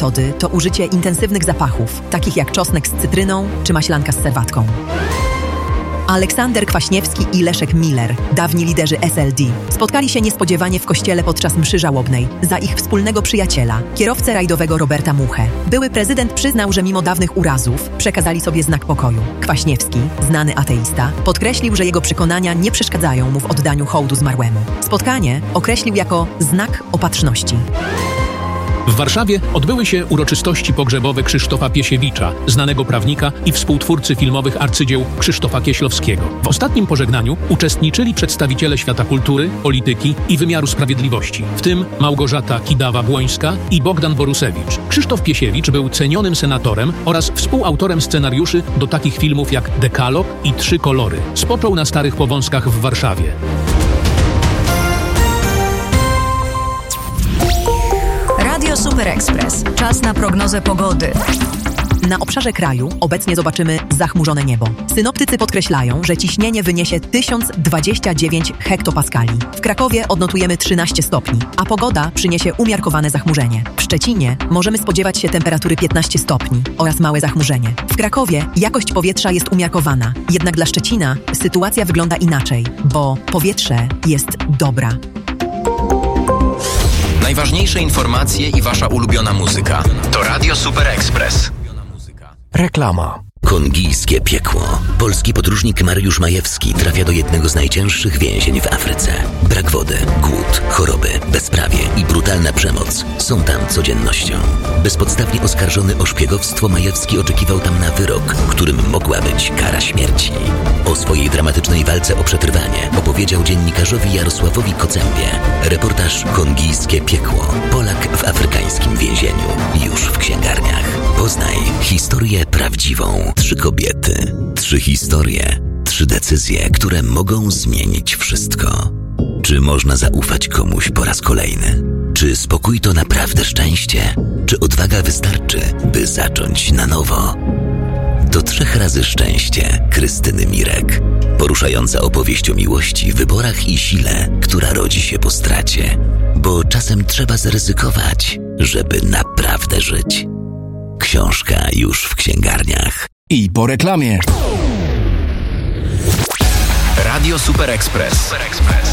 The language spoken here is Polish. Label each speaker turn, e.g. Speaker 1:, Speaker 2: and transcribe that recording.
Speaker 1: metody to użycie intensywnych zapachów, takich jak czosnek z cytryną czy maślanka z serwatką. Aleksander Kwaśniewski i Leszek Miller, dawni liderzy SLD, spotkali się niespodziewanie w kościele podczas mszy żałobnej za ich wspólnego przyjaciela, kierowcę rajdowego Roberta Muchę. Były prezydent przyznał, że mimo dawnych urazów przekazali sobie znak pokoju. Kwaśniewski, znany ateista, podkreślił, że jego przekonania nie przeszkadzają mu w oddaniu hołdu zmarłemu. Spotkanie określił jako znak opatrzności.
Speaker 2: W Warszawie odbyły się uroczystości pogrzebowe Krzysztofa Piesiewicza, znanego prawnika i współtwórcy filmowych arcydzieł Krzysztofa Kieślowskiego. W ostatnim pożegnaniu uczestniczyli przedstawiciele świata kultury, polityki i wymiaru sprawiedliwości, w tym Małgorzata Kidawa-Błońska i Bogdan Borusewicz. Krzysztof Piesiewicz był cenionym senatorem oraz współautorem scenariuszy do takich filmów jak Dekalog i Trzy kolory. Spoczął na Starych Powązkach w Warszawie.
Speaker 3: Radio Super Express. Czas na prognozę pogody.
Speaker 1: Na obszarze kraju obecnie zobaczymy zachmurzone niebo. Synoptycy podkreślają, że ciśnienie wyniesie 1029 hektopaskali. W Krakowie odnotujemy 13 stopni, a pogoda przyniesie umiarkowane zachmurzenie. W Szczecinie możemy spodziewać się temperatury 15 stopni oraz małe zachmurzenie. W Krakowie jakość powietrza jest umiarkowana, jednak dla Szczecina sytuacja wygląda inaczej, bo powietrze jest dobra.
Speaker 4: Najważniejsze informacje i wasza ulubiona muzyka. To Radio Super Express.
Speaker 5: Reklama.
Speaker 6: Kongijskie piekło. Polski podróżnik Mariusz Majewski trafia do jednego z najcięższych więzień w Afryce. Brak wody, głód, choroby, bezprawie i brutalna przemoc są tam codziennością. Bezpodstawnie oskarżony o szpiegowstwo, Majewski oczekiwał tam na wyrok, którym mogła być kara śmierci. O swojej dramatycznej walce o przetrwanie opowiedział dziennikarzowi Jarosławowi Kocębie. Reportaż Kongijskie piekło. Polak w afrykańskim więzieniu. Już w księgarniach. Poznaj historię prawdziwą. 3 kobiety, 3 historie, 3 decyzje, które mogą zmienić wszystko. Czy można zaufać komuś po raz kolejny? Czy spokój to naprawdę szczęście? Czy odwaga wystarczy, by zacząć na nowo? To 3 razy szczęście Krystyny Mirek. Poruszająca opowieść o miłości, wyborach i sile, która rodzi się po stracie. Bo czasem trzeba zaryzykować, żeby naprawdę żyć. Książka już w księgarniach.
Speaker 5: I po reklamie.
Speaker 4: Radio Super Express.